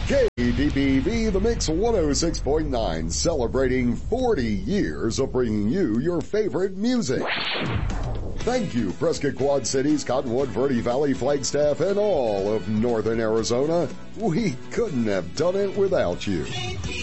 KPPV The Mix 106.9, celebrating 40 years of bringing you your favorite music. Thank you, Prescott Quad Cities, Cottonwood, Verde Valley, Flagstaff, and all of Northern Arizona. We couldn't have done it without you.